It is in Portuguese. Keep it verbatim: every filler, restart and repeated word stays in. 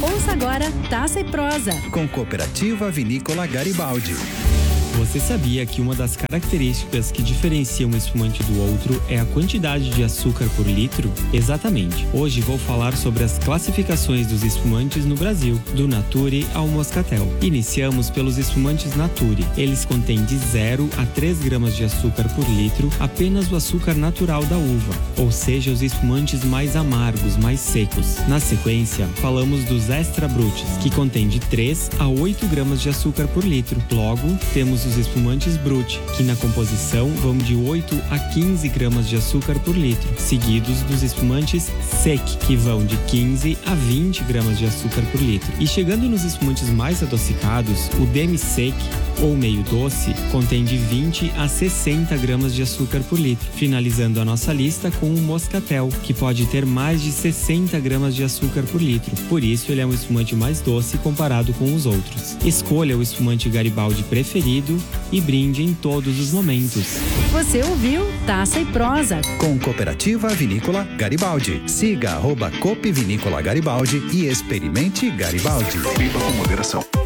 Ouça agora Taça e Prosa, com Cooperativa Vinícola Garibaldi. Você sabia que uma das características que diferencia um espumante do outro é a quantidade de açúcar por litro? Exatamente. Hoje vou falar sobre as classificações dos espumantes no Brasil, do Nature ao Moscatel. Iniciamos pelos espumantes Nature. Eles contêm de zero a três gramas de açúcar por litro, apenas o açúcar natural da uva, ou seja, os espumantes mais amargos, mais secos. Na sequência, falamos dos Extra Brutes, que contêm de três a oito gramas de açúcar por litro. Logo, temos os espumantes Brut, que na composição vão de oito a quinze gramas de açúcar por litro, seguidos dos espumantes Sec, que vão de quinze a vinte gramas de açúcar por litro. E chegando nos espumantes mais adocicados, o Demi-Sec, ou meio doce, contém de vinte a sessenta gramas de açúcar por litro, finalizando a nossa lista com o Moscatel, que pode ter mais de sessenta gramas de açúcar por litro. Por isso, ele é um espumante mais doce comparado com os outros. Escolha o espumante Garibaldi preferido e brinde em todos os momentos. Você ouviu Taça e Prosa, com Cooperativa Vinícola Garibaldi. Siga arroba Coop Vinícola Garibaldi e experimente Garibaldi. Beba com moderação.